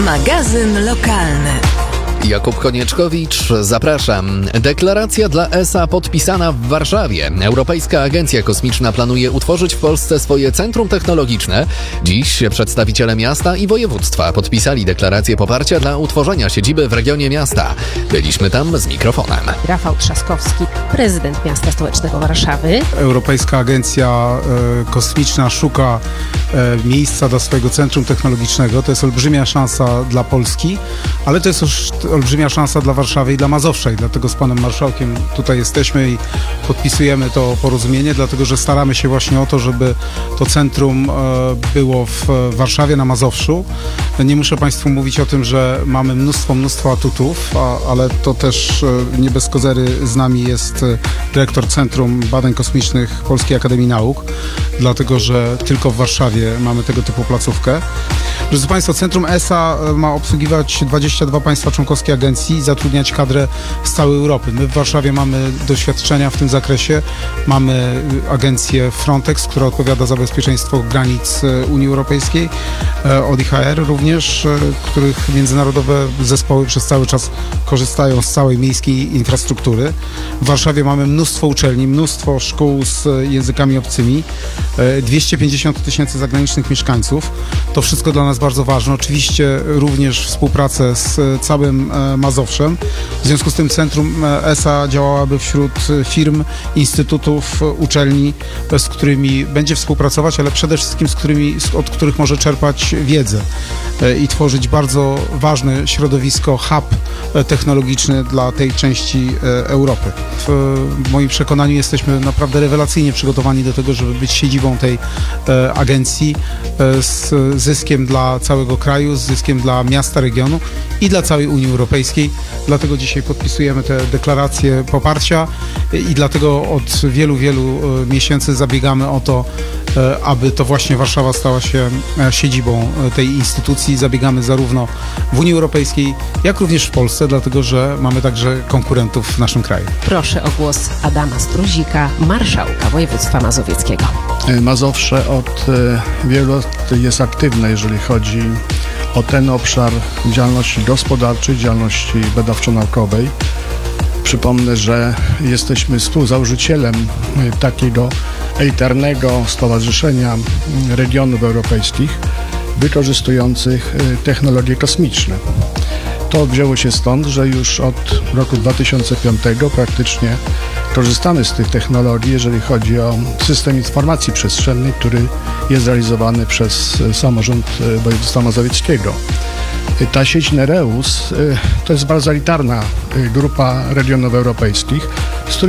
Magazyn lokalny. Jakub Konieczkowicz, zapraszam. Deklaracja dla ESA podpisana w Warszawie. Europejska Agencja Kosmiczna planuje utworzyć w Polsce swoje centrum technologiczne. Dziś przedstawiciele miasta i województwa podpisali deklarację poparcia dla utworzenia siedziby w regionie miasta. Byliśmy tam z mikrofonem. Rafał Trzaskowski, prezydent miasta stołecznego Warszawy. Europejska Agencja Kosmiczna szuka miejsca dla swojego centrum technologicznego. To jest olbrzymia szansa dla Polski, ale to jest też olbrzymia szansa dla Warszawy i dla Mazowsza, i dlatego z panem marszałkiem tutaj jesteśmy i podpisujemy to porozumienie, dlatego że staramy się właśnie o to, żeby to centrum było w Warszawie na Mazowszu. Nie muszę państwu mówić o tym, że mamy mnóstwo atutów, ale to też nie bez kozery z nami jest dyrektor Centrum Badań Kosmicznych Polskiej Akademii Nauk, dlatego że tylko w Warszawie mamy tego typu placówkę. Drodzy Państwo, Centrum ESA ma obsługiwać 22 państwa członkowskie agencji i zatrudniać kadrę z całej Europy. My w Warszawie mamy doświadczenia w tym zakresie. Mamy agencję Frontex, która odpowiada za bezpieczeństwo granic Unii Europejskiej, od IHR również, których międzynarodowe zespoły przez cały czas korzystają z całej miejskiej infrastruktury. W Warszawie mamy mnóstwo uczelni, mnóstwo szkół z językami obcymi, 250 tysięcy zagranicznych mieszkańców. To wszystko dla nas bardzo ważne. Oczywiście również współpracę z całym Mazowszem. W związku z tym Centrum ESA działałaby wśród firm, instytutów, uczelni, z którymi będzie współpracować, ale przede wszystkim od których może czerpać wiedzę i tworzyć bardzo ważne środowisko, hub technologiczny dla tej części Europy. W moim przekonaniu jesteśmy naprawdę rewelacyjnie przygotowani do tego, żeby być siedzibą tej agencji z zyskiem dla całego kraju, z zyskiem dla miasta, regionu i dla całej Unii Europejskiej. Dlatego dzisiaj podpisujemy tę deklarację poparcia i dlatego od wielu miesięcy zabiegamy o to, aby to właśnie Warszawa stała się siedzibą tej instytucji. Zabiegamy zarówno w Unii Europejskiej, jak również w Polsce, dlatego że mamy także konkurentów w naszym kraju. Proszę o głos Adama Struzika, marszałka województwa mazowieckiego. Mazowsze od wielu lat jest aktywne, jeżeli chodzi o ten obszar działalności gospodarczej, działalności badawczo-naukowej. Przypomnę, że jesteśmy współzałożycielem takiego elitarnego stowarzyszenia regionów europejskich wykorzystujących technologie kosmiczne. To wzięło się stąd, że już od roku 2005 praktycznie korzystamy z tych technologii, jeżeli chodzi o system informacji przestrzennej, który jest realizowany przez samorząd województwa mazowieckiego. Ta sieć Nereus to jest bardzo elitarna grupa regionów europejskich, z których